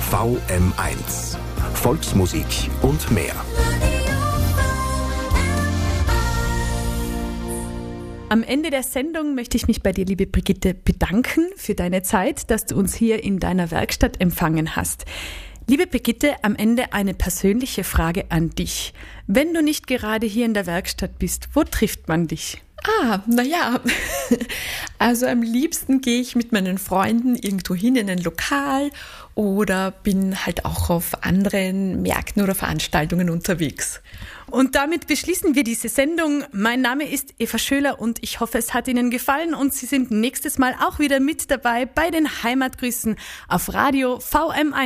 VM1. Volksmusik und mehr. Am Ende der Sendung möchte ich mich bei dir, liebe Brigitte, bedanken für deine Zeit, dass du uns hier in deiner Werkstatt empfangen hast. Liebe Brigitte, am Ende eine persönliche Frage an dich. Wenn du nicht gerade hier in der Werkstatt bist, wo trifft man dich? Also am liebsten gehe ich mit meinen Freunden irgendwo hin in ein Lokal oder bin halt auch auf anderen Märkten oder Veranstaltungen unterwegs. Und damit beschließen wir diese Sendung. Mein Name ist Eva Schöler und ich hoffe, es hat Ihnen gefallen und Sie sind nächstes Mal auch wieder mit dabei bei den Heimatgrüßen auf Radio VM1.